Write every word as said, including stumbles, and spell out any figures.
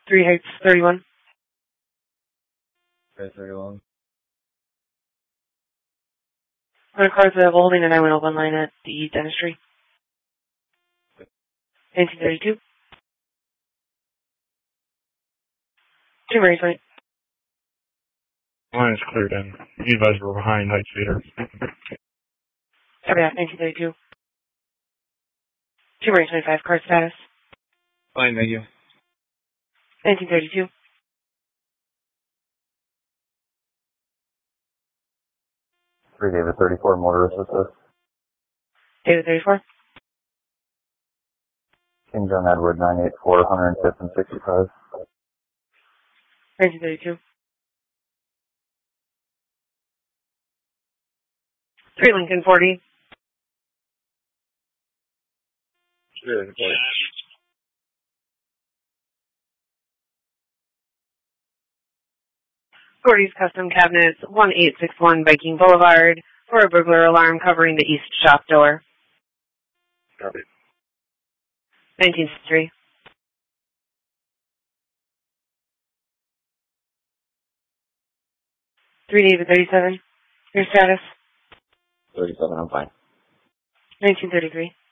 three Heights, thirty-one. Okay, thirty-one. On a car that holding a nine one one line at the dentistry. nineteen thirty-two. Two Mary Point. Line is cleared in. You guys were behind Heights Theater. Copy that, nineteen thirty-two. Two Mary twenty-five, car status. Fine, thank you. nineteen thirty-two. three David thirty-four, motorist assist. David thirty-four. King John Edward nine eight four, one hundred fifth and sixty-five. nineteen thirty-two. three Lincoln forty. three Lincoln forty. Gordy's Custom Cabinets, one eight six one Viking Boulevard, for a burglar alarm covering the east shop door. Copy. nineteen sixty-three. three David thirty-seven. Your status? thirty-seven, I'm fine. nineteen thirty-three.